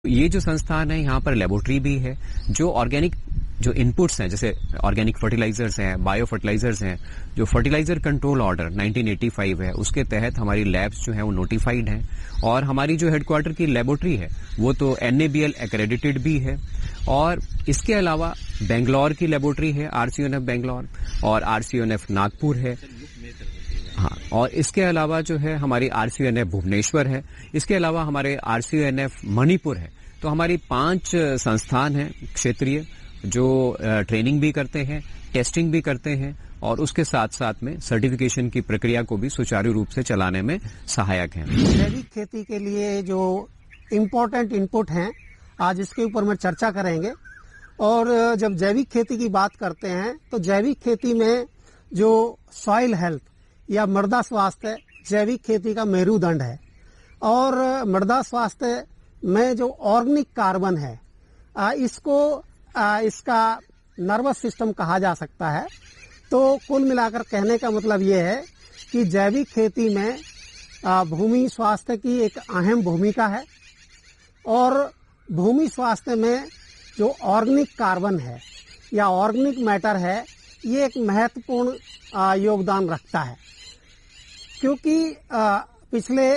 ये जो संस्थान है यहाँ पर लेबोरेटरी भी है, जो ऑर्गेनिक जो इनपुट्स हैं, जैसे ऑर्गेनिक फर्टिलाइजर्स हैं, बायो फर्टिलाइजर्स हैं, जो फर्टिलाइजर कंट्रोल ऑर्डर 1985 है उसके तहत हमारी लैब्स जो हैं वो नोटिफाइड हैं, और हमारी जो हेडक्वार्टर की लेबोरेटरी है वो तो NABL एक्रेडिटेड भी है। और इसके अलावा बेंगलोर की लेबोरेटरी है, RCONF बेंगलोर, और RCONF नागपुर है। हाँ, और इसके अलावा जो है हमारी RCONF भुवनेश्वर है, इसके अलावा हमारे RCONF मणिपुर है। तो हमारी 5 संस्थान हैं क्षेत्रीय जो ट्रेनिंग भी करते हैं, टेस्टिंग भी करते हैं, और उसके साथ साथ में सर्टिफिकेशन की प्रक्रिया को भी सुचारू रूप से चलाने में सहायक हैं। जैविक खेती के लिए जो इम्पोर्टेंट इनपुट हैं, आज इसके ऊपर में चर्चा करेंगे। और जब जैविक खेती की बात करते हैं तो जैविक खेती में जो सॉइल हेल्थ या मृदा स्वास्थ्य जैविक खेती का मेरुदंड है। और मृदा स्वास्थ्य में जो ऑर्गेनिक कार्बन है इसका नर्वस सिस्टम कहा जा सकता है। तो कुल मिलाकर कहने का मतलब ये है कि जैविक खेती में भूमि स्वास्थ्य की एक अहम भूमिका है, और भूमि स्वास्थ्य में जो ऑर्गेनिक कार्बन है या ऑर्गेनिक मैटर है ये एक महत्वपूर्ण योगदान रखता है। क्योंकि पिछले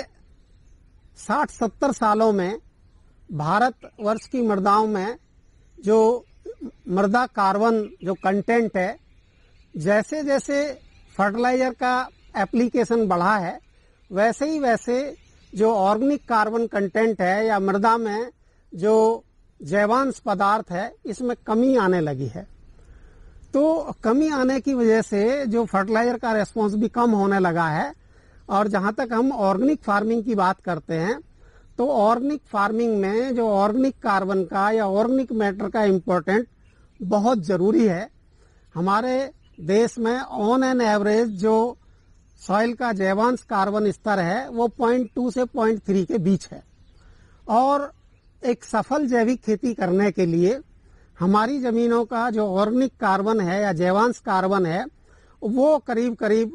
60-70 सालों में भारतवर्ष की मृदाओं में जो मृदा कार्बन जो कंटेंट है, जैसे जैसे फर्टिलाइजर का एप्लीकेशन बढ़ा है वैसे जो ऑर्गेनिक कार्बन कंटेंट है या मृदा में जो जैवांश पदार्थ है इसमें कमी आने लगी है। तो कमी आने की वजह से जो फर्टिलाइजर का रेस्पॉन्स भी कम होने लगा है। और जहां तक हम ऑर्गेनिक फार्मिंग की बात करते हैं तो ऑर्गेनिक फार्मिंग में जो ऑर्गेनिक कार्बन का या ऑर्गेनिक मैटर का इम्पोर्टेंट बहुत जरूरी है। हमारे देश में ऑन एन एवरेज जो सॉइल का जैवांश कार्बन स्तर है वो 0.2 से 0.3 के बीच है। और एक सफल जैविक खेती करने के लिए हमारी जमीनों का जो ऑर्गेनिक कार्बन है या जैवांश कार्बन है वो करीब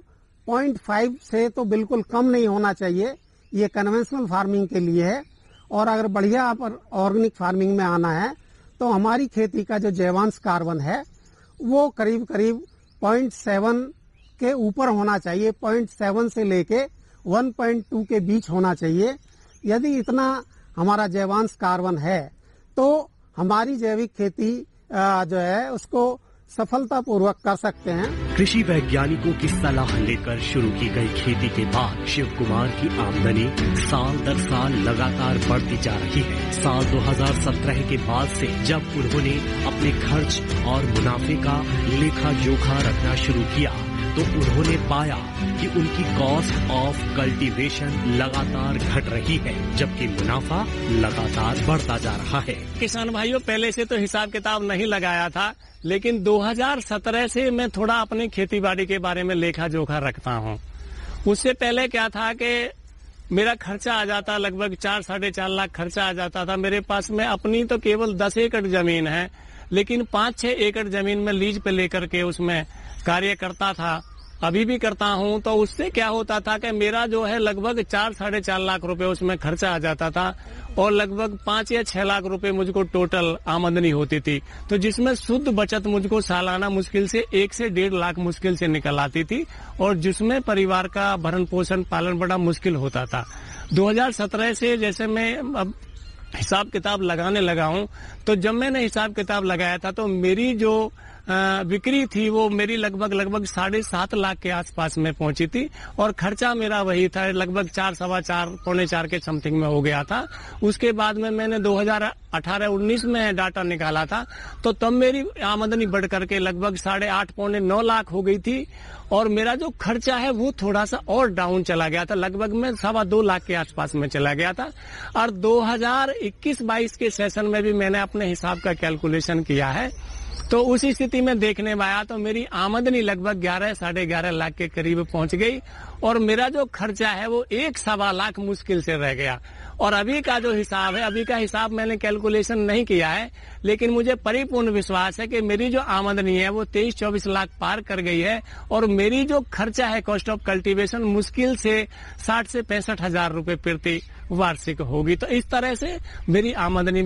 0.5 से तो बिल्कुल कम नहीं होना चाहिए। ये कन्वेंशनल फार्मिंग के लिए है। और अगर बढ़िया पर ऑर्गेनिक फार्मिंग में आना है तो हमारी खेती का जो जैवांश कार्बन है वो करीब 0.7 के ऊपर होना चाहिए, 0.7 से लेके 1.2 के बीच होना चाहिए। यदि इतना हमारा जैवांश कार्बन है तो हमारी जैविक खेती जो है उसको सफलतापूर्वक कर सकते हैं। कृषि वैज्ञानिकों की सलाह लेकर शुरू की गई खेती के बाद शिव कुमार की आमदनी साल दर साल लगातार बढ़ती जा रही है। साल 2017 के बाद से जब उन्होंने अपने खर्च और मुनाफे का लेखा जोखा रखना शुरू किया तो उन्होंने पाया कि उनकी कॉस्ट ऑफ कल्टीवेशन लगातार घट रही है, जबकि मुनाफा लगातार बढ़ता जा रहा है। किसान भाइयों, पहले से तो हिसाब किताब नहीं लगाया था, लेकिन 2017 से मैं थोड़ा अपनी खेती बाड़ी के बारे में लेखा जोखा रखता हूँ। उससे पहले क्या था कि मेरा खर्चा आ जाता, लगभग 4-4.5 लाख खर्चा आ जाता था। मेरे पास में अपनी तो केवल 10 एकड़ जमीन है, लेकिन 5-6 एकड़ जमीन में लीज पे लेकर के उसमें कार्य करता था, अभी भी करता हूं। तो उससे क्या होता था कि मेरा जो है लगभग 4-4.5 लाख रुपए उसमें खर्चा आ जाता था, और लगभग 5 या 6 लाख रुपए मुझको टोटल आमदनी होती थी। तो जिसमें शुद्ध बचत मुझको सालाना मुश्किल से 1 से 1.5 लाख मुश्किल से निकल आती थी, और जिसमें परिवार का भरण पोषण पालन बड़ा मुश्किल होता था। 2017 से जैसे मैं अब हिसाब किताब लगाने लगा हूं, तो जब मैंने हिसाब किताब लगाया था तो मेरी जो बिक्री थी वो मेरी लगभग 7.5 लाख के आसपास में पहुंची थी, और खर्चा मेरा वही था, लगभग 4-4.25 पौने 4 के समथिंग में हो गया था। उसके बाद में मैंने 2018-19 में डाटा निकाला था, तो तब मेरी आमदनी बढ़ करके लगभग 8.5 पौने 9 लाख हो गई थी, और मेरा जो खर्चा है वो थोड़ा सा और डाउन चला गया था, लगभग मैं 2.25 लाख के आसपास में चला गया था। और 2021-22 के सेशन में भी मैंने अपने हिसाब का कैलकुलेशन किया है, तो उस स्थिति में देखने में आया तो मेरी आमदनी लगभग 11-11.5 लाख के करीब पहुंच गई, और मेरा जो खर्चा है वो 1-1.25 लाख मुश्किल से रह गया। और अभी का जो हिसाब है, अभी का हिसाब मैंने कैलकुलेशन नहीं किया है, लेकिन मुझे परिपूर्ण विश्वास है कि मेरी जो आमदनी है वो 23-24 लाख पार कर गई है, और मेरी जो खर्चा है कॉस्ट ऑफ कल्टीवेशन मुश्किल से 60 से 65 हजार रुपए प्रति वार्षिक होगी। तो इस तरह से मेरी आमदनी